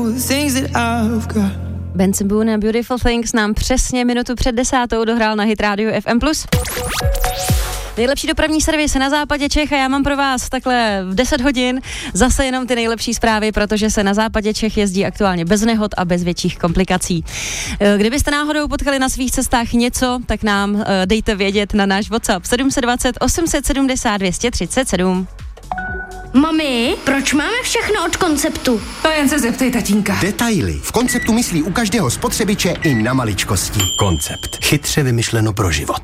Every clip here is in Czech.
Benson Boone a Beautiful Things nám přesně minutu před 10 dohrál na Hit Radio FM+. Nejlepší dopravní servis na západě Čech a já mám pro vás takhle v 10 hodin zase jenom ty nejlepší zprávy, protože se na západě Čech jezdí aktuálně bez nehod a bez větších komplikací. Kdybyste náhodou potkali na svých cestách něco, tak nám dejte vědět na náš WhatsApp 720 870 237. Mami, proč máme všechno od Konceptu? To jen se zeptej tatínka. Detaily. V Konceptu myslí u každého spotřebiče i na maličkosti. Koncept. Chytře vymyšleno pro život.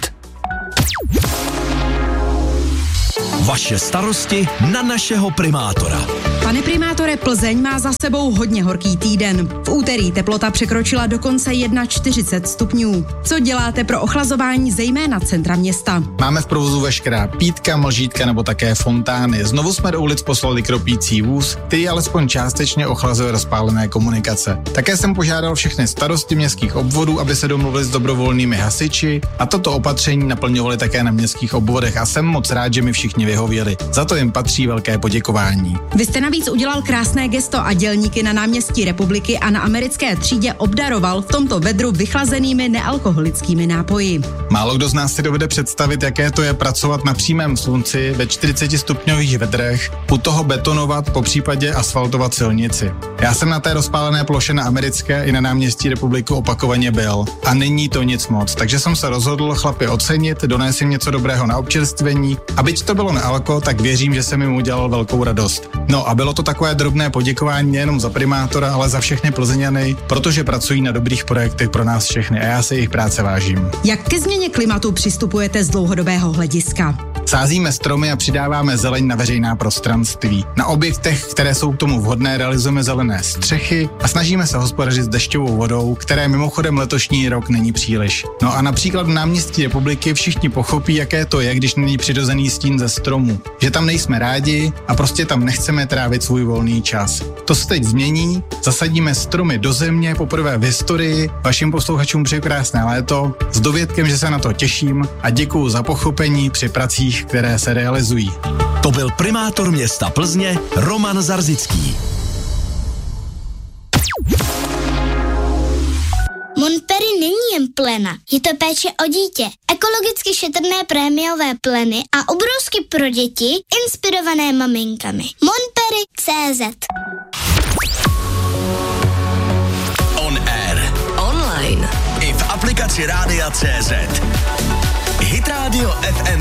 Vaše starosti na našeho primátora. Pane primátore, Plzeň má za sebou hodně horký týden. V úterý teplota překročila dokonce 41 stupňů. Co děláte pro ochlazování zejména centra města? Máme v provozu veškerá pítka, mlžítka nebo také fontány. Znovu jsme do ulic poslali kropící vůz, který alespoň částečně ochlazuje rozpálené komunikace. Také jsem požádal všechny starosty městských obvodů, aby se domluvili s dobrovolnými hasiči a toto opatření naplňovali také na městských obvodech a jsem moc rád, že mi všichni vyhověli. Za to jim patří velké poděkování. Vy jste navíc udělal krásné gesto a dělníky na náměstí Republiky a na Americké třídě obdaroval v tomto vedru vychlazenými nealkoholickými nápoji. Málo kdo z nás si dovede představit, jaké to je pracovat na přímém slunci ve 40 stupňových vedrech, u toho betonovat, popřípadě asfaltovat silnici. Já jsem na té rozpálené ploše na Americké i na náměstí Republiky opakovaně byl a není to nic moc, takže jsem se rozhodl chlapi ocenit, donést jim něco dobrého na občerstvení a byť to bylo nealko, tak věřím, že jsem jim udělal velkou radost. No a bylo to takové drobné poděkování nejenom za primátora, ale za všechny Plzeňany, protože pracují na dobrých projektech pro nás všechny a já se jejich práce vážím. Jak ke změně klimatu přistupujete z dlouhodobého hlediska? Sázíme stromy a přidáváme zeleň na veřejná prostranství. Na objektech, které jsou k tomu vhodné, realizujeme zelené střechy a snažíme se hospodařit s dešťovou vodou, které mimochodem letošní rok není příliš. No a například v náměstí Republiky všichni pochopí, jaké to je, když není přirozený stín ze stromu. Že tam nejsme rádi a prostě tam nechceme trávit svůj volný čas. To se teď změní, zasadíme stromy do země poprvé v historii. Vašim posluchačům přeju krásné léto s dovědkem, že se na to těším a děkuju za pochopení při pracích, které se realizují. To byl primátor města Plzně Roman Zarzický. Montperi není jen plena, je to péče o dítě. Ekologicky šetrné prémiové pleny a ubrousky pro děti, inspirované maminkami. Montperi.cz. On air. Online. I v aplikaci Rádia.cz. Hit Radio FM+.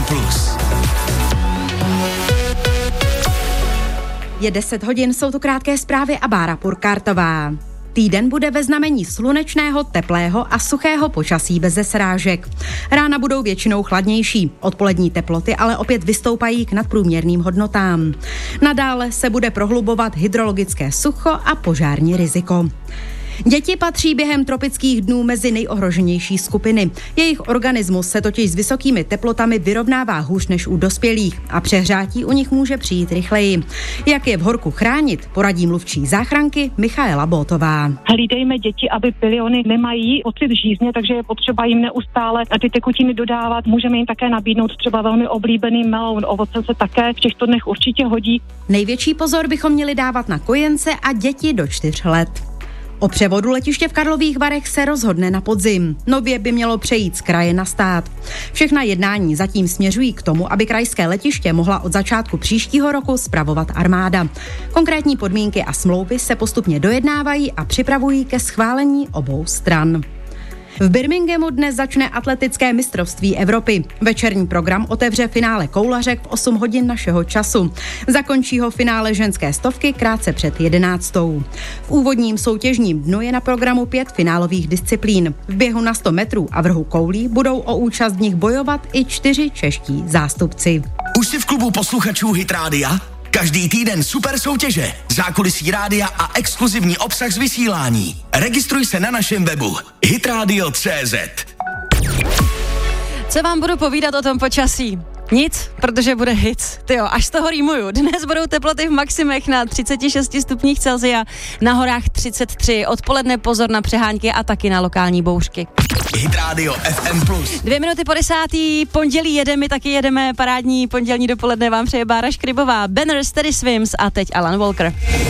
Je 10 hodin, jsou to krátké zprávy a Bára Purkártová. Týden bude ve znamení slunečného, teplého a suchého počasí bez srážek. Rána budou většinou chladnější, odpolední teploty ale opět vystoupají k nadprůměrným hodnotám. Nadále se bude prohlubovat hydrologické sucho a požární riziko. Děti patří během tropických dnů mezi nejohroženější skupiny. Jejich organismus se totiž s vysokými teplotami vyrovnává hůř než u dospělých a přehřátí u nich může přijít rychleji. Jak je v horku chránit, poradí mluvčí záchranky Michaela Bótová. Hlídejme děti, aby pili, oni nemají pocit žízně, takže je potřeba jim neustále ty tekutiny dodávat. Můžeme jim také nabídnout třeba velmi oblíbený meloun, ovoce se také v těchto dnech určitě hodí. Největší pozor bychom měli dávat na kojence a děti do 4 let. O převodu letiště v Karlových Varech se rozhodne na podzim. Nově by mělo přejít z kraje na stát. Všechna jednání zatím směřují k tomu, aby krajské letiště mohla od začátku příštího roku spravovat armáda. Konkrétní podmínky a smlouvy se postupně dojednávají a připravují ke schválení obou stran. V Birminghamu dnes začne atletické mistrovství Evropy. Večerní program otevře finále koulařek v 8 hodin našeho času. Zakončí ho finále ženské stovky krátce před 11. V úvodním soutěžním dnu je na programu 5 finálových disciplín. V běhu na 100 metrů a vrhu koulí budou o účast v nich bojovat i 4 čeští zástupci. Už jsi v klubu posluchačů Hit Rádia? Každý týden super soutěže, zákulisí rádia a exkluzivní obsah z vysílání. Registruj se na našem webu hitradio.cz. Co vám budu povídat o tom počasí? Nic, protože bude hit. Tyjo, až z toho rýmuju. Dnes budou teploty v maximech na 36 stupních Celsia, na horách 33. Odpoledne pozor na přehánky a taky na lokální bouřky. Hit Radio FM+. 2 minuty po 10. Pondělí jedeme, taky jedeme. Parádní pondělní dopoledne vám přeje Bára Škribová, Banner, Steady Swims a teď Alan Walker.